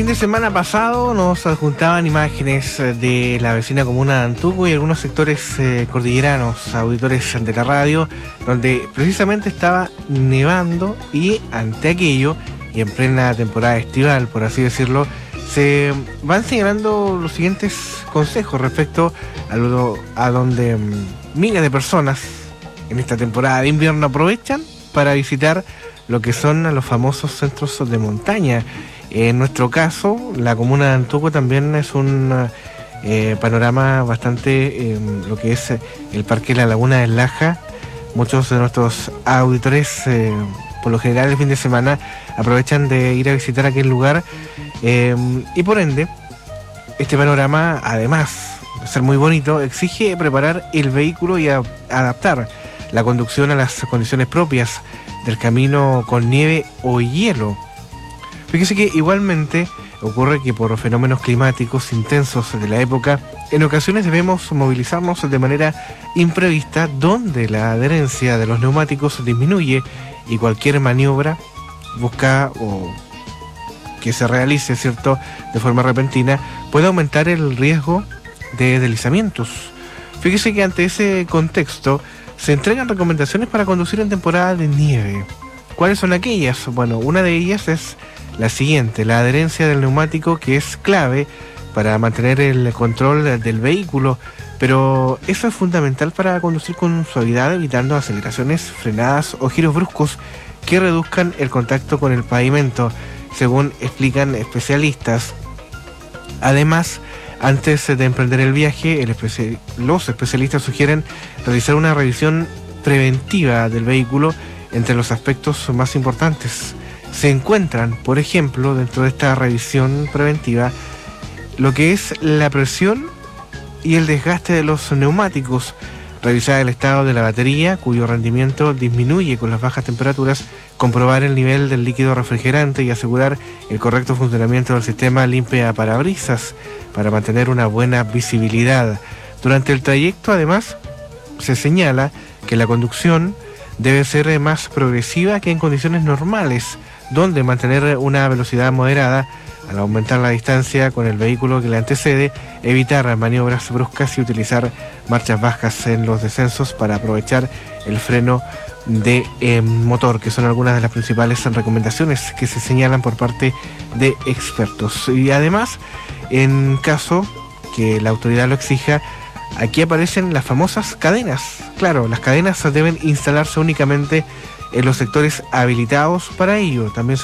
El fin de semana pasado nos adjuntaban imágenes de la vecina comuna de Antuco y algunos sectores cordilleranos, auditores de la radio, donde precisamente estaba nevando y ante aquello, y en plena temporada estival, por así decirlo, se van señalando los siguientes consejos respecto a donde miles de personas en esta temporada de invierno aprovechan para visitar lo que son los famosos centros de montaña. En nuestro caso, la comuna de Antuco también es un panorama bastante, lo que es el Parque La Laguna del Laja. Muchos de nuestros auditores, por lo general el fin de semana, aprovechan de ir a visitar aquel lugar y por ende, este panorama, además de ser muy bonito, exige preparar el vehículo y adaptar la conducción a las condiciones propias del camino con nieve o hielo. Fíjese que igualmente ocurre que por fenómenos climáticos intensos de la época, en ocasiones debemos movilizarnos de manera imprevista, donde la adherencia de los neumáticos disminuye y cualquier maniobra busca o que se realice, ¿cierto?, de forma repentina, puede aumentar el riesgo de deslizamientos. Fíjese que ante ese contexto se entregan recomendaciones para conducir en temporada de nieve. ¿Cuáles son aquellas? Bueno, una de ellas es la siguiente: la adherencia del neumático, que es clave para mantener el control del vehículo, pero eso es fundamental para conducir con suavidad, evitando aceleraciones, frenadas o giros bruscos que reduzcan el contacto con el pavimento, según explican especialistas. Además, antes de emprender el viaje, los especialistas sugieren realizar una revisión preventiva del vehículo. Entre los aspectos más importantes se encuentran, por ejemplo, dentro de esta revisión preventiva, lo que es la presión y el desgaste de los neumáticos, revisar el estado de la batería, cuyo rendimiento disminuye con las bajas temperaturas, comprobar el nivel del líquido refrigerante y asegurar el correcto funcionamiento del sistema limpia parabrisas para mantener una buena visibilidad. Durante el trayecto, además, se señala que la conducción debe ser más progresiva que en condiciones normales, donde mantener una velocidad moderada al aumentar la distancia con el vehículo que le antecede, evitar maniobras bruscas y utilizar marchas bajas en los descensos para aprovechar el freno de motor, que son algunas de las principales recomendaciones que se señalan por parte de expertos. Y además, en caso que la autoridad lo exija, aquí aparecen las famosas cadenas. Claro, las cadenas deben instalarse únicamente en los sectores habilitados para ello. También